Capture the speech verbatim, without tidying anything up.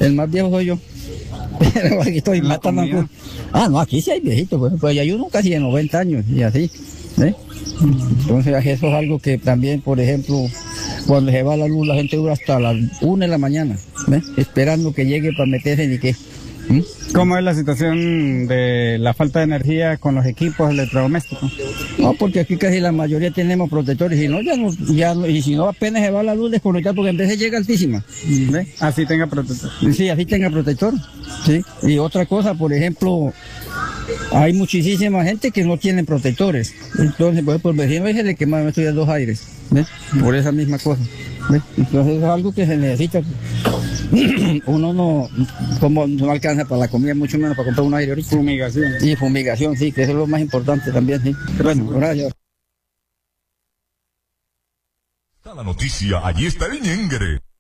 El más viejo soy yo. Pero aquí estoy matando. Ah, no, aquí sí hay viejitos, pues, pues hay uno casi de noventa años y así. ¿eh? Entonces eso es algo que también, por ejemplo, cuando se va la luz, la gente dura hasta las una de la mañana, ¿eh? esperando que llegue para meterse ni qué. ¿Mm? ¿Cómo es la situación de la falta de energía con los equipos electrodomésticos? No, porque aquí casi la mayoría tenemos protectores, y no, ya no, ya no, y si no apenas se va la luz desconectada, porque en vez de llega altísima. ¿Ve? Así tenga protector. Sí, así tenga protector. Sí. Y otra cosa, por ejemplo, hay muchísima gente que no tiene protectores. Entonces, por ejemplo, el vecino ese le quemaron estos días dos aires, ¿ves? Por esa misma cosa. ¿Ves? Entonces es algo que se necesita. Uno no, como no alcanza para la comida, mucho menos para comprar un aire ahorita. Fumigación. Y fumigación, sí, que eso es lo más importante también, sí. Bueno, gracias. Está la noticia, allí está el ñengere.